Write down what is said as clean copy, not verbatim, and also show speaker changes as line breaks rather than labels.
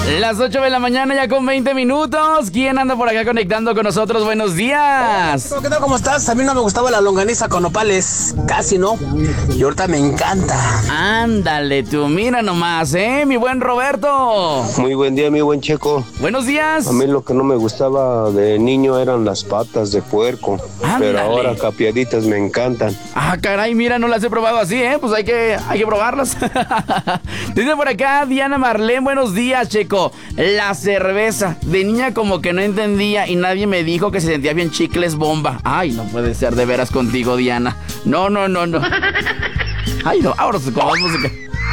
Las 8 de la mañana ya con 20 minutos. ¿Quién anda por acá conectando con nosotros? Buenos días.
¿Qué tal? ¿Cómo estás? A mí no me gustaba la longaniza con nopales. Casi no. Y ahorita me encanta.
Ándale tú, mira nomás, mi buen Roberto.
Muy buen día, mi buen Checo.
Buenos días.
A mí lo que no me gustaba de niño eran las patas de puerco.
Ándale.
Pero ahora capeaditas me encantan.
Ah, caray, mira, no las he probado así, pues hay que probarlas. Dice por acá Diana Marlene, buenos días, Checo. La cerveza. De niña como que no entendía y nadie me dijo que se sentía bien chicles bomba. Ay, no puede ser de veras contigo, Diana. No. Ay, no, ahora con más música.